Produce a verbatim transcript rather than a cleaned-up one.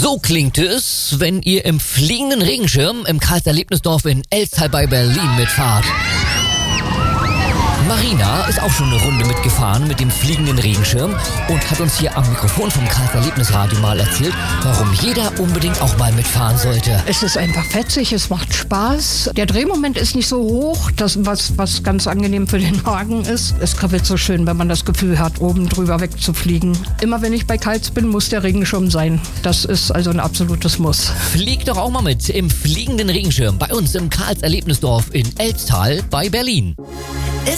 So klingt es, wenn ihr im fliegenden Regenschirm im Karls-Erlebnisdorf in Elztal bei Berlin mitfahrt. Marina ist auch schon eine Runde mitgefahren mit dem fliegenden Regenschirm und hat uns hier am Mikrofon vom Karls-Erlebnisradio mal erzählt, warum jeder unbedingt auch mal mitfahren sollte. Es ist einfach fetzig, es macht Spaß. Der Drehmoment ist nicht so hoch, das, was, was ganz angenehm für den Magen ist. Es kribbelt so schön, wenn man das Gefühl hat, oben drüber wegzufliegen. Immer wenn ich bei Karls bin, muss der Regenschirm sein. Das ist also ein absolutes Muss. Fliegt doch auch mal mit im fliegenden Regenschirm bei uns im Karls-Erlebnisdorf in Elztal bei Berlin.